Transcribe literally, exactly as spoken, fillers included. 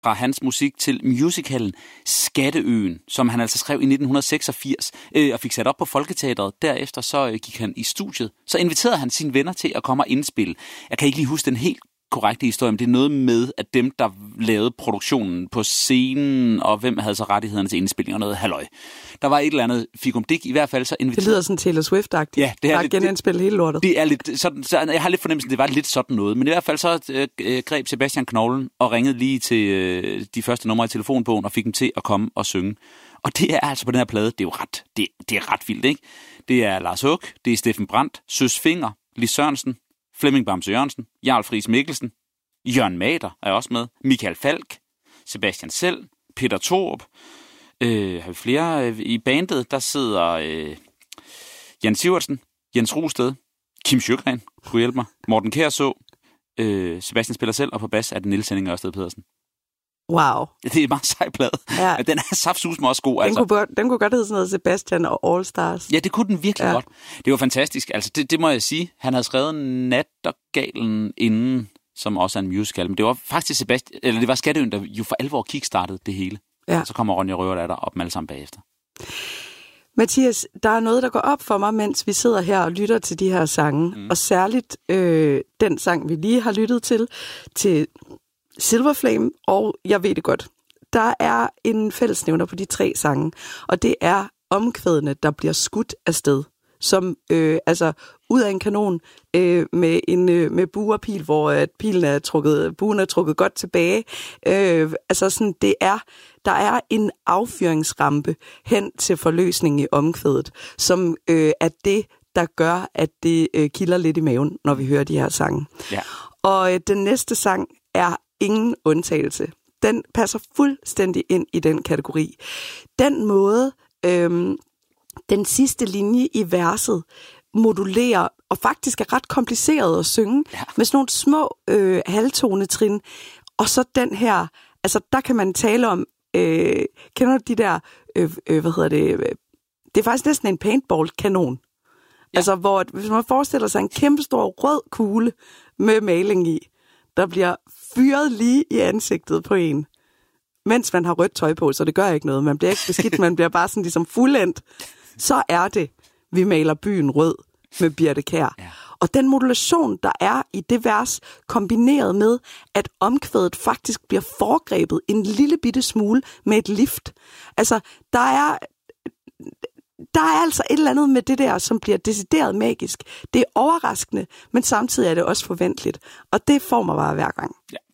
fra hans musik til musicalen Skatteøen, som han altså skrev i nitten seksogfirs øh, og fik sat op på Folketeatret. Derefter så øh, gik han i studiet. Så inviterede han sine venner til at komme og indspille. Jeg kan ikke lige huske den helt korrekte historie, men det er noget med, at dem, der lavede produktionen på scenen, og hvem havde så rettighederne til indspilling og noget halløj. Der var et eller andet fikumdik, i hvert fald så inviterede... Det lyder sådan Taylor Swift-agtigt. Ja, det er der lidt... genindspillet hele lortet. Det er lidt sådan, så jeg har lidt fornemmelsen, det var lidt sådan noget. Men i hvert fald så øh, greb Sebastian knoglen og ringede lige til øh, de første numre i telefonbogen og fik dem til at komme og synge. Og det er altså på den her plade, det er jo ret, det, det er ret vildt, ikke? Det er Lars Huck, det er Steffen Brandt, Søs Finger, Lis Sørensen, Flemming Bamse Jørgensen, Jarl Friis Mikkelsen, Jørgen Mader er også med, Michael Falk, Sebastian selv, Peter Thorup. Øh, har vi flere øh, i bandet? Der sidder øh, Jan Sivertsen, Jens Rosted, Kim Sjøgren, kunne hjælpe mig, Morten Kjærså, øh, Sebastian spiller selv, og på bas er det Niels Henning Ørsted Pedersen. Wow. Det er en meget sej plade. Ja. Den er saftsusme også god. Den, altså. kunne, den kunne godt hedde sådan noget Sebastian og All Stars. Ja, det kunne den virkelig ja. godt. Det var fantastisk. Altså, det, det må jeg sige. Han havde skrevet Nattergalen inden, som også er en musical. Men det var faktisk Sebastian, eller det var Skatteøen, der jo for alvor kickstartede det hele. Ja. Og så kommer Ronja Røverdatter op med alle sammen bagefter. Mathias, der er noget, der går op for mig, mens vi sidder her og lytter til de her sange. Mm. Og særligt øh, den sang, vi lige har lyttet til, til Silver Flame, og Jeg ved det godt. Der er en fællesnævner på de tre sange, og det er omkvædene, der bliver skudt afsted. Som øh, altså ud af en kanon øh, med en øh, med bue og pil, hvor at pilen er trukket, buen er trukket godt tilbage. Øh, altså sådan, det er der er en affyringsrampe hen til forløsningen i omkvædet, som øh, er det, der gør, at det øh, kilder lidt i maven, når vi hører de her sange. Ja. Og øh, den næste sang er ingen undtagelse. Den passer fuldstændig ind i den kategori. Den måde, øh, den sidste linje i verset modulerer, og faktisk er ret kompliceret at synge, ja. Med sådan nogle små øh, halvtonetrin, og så den her, altså der kan man tale om, øh, kender du de der, øh, øh, hvad hedder det, øh, det er faktisk næsten en paintball-kanon. Ja. Altså hvor, hvis man forestiller sig en kæmpe stor rød kugle med maling i, der bliver fyret lige i ansigtet på en, mens man har rødt tøj på, så det gør ikke noget. Man bliver ikke beskidt, man bliver bare sådan ligesom fuldendt. Så er det, vi maler byen rød med Birthe Kjær. Ja. Og den modulation, der er i det vers, kombineret med, at omkvædet faktisk bliver foregrebet en lille bitte smule med et lift. Altså, der er... Der er altså et eller andet med det der, som bliver decideret magisk. Det er overraskende, men samtidig er det også forventeligt. Og det får mig bare hver gang. Ja,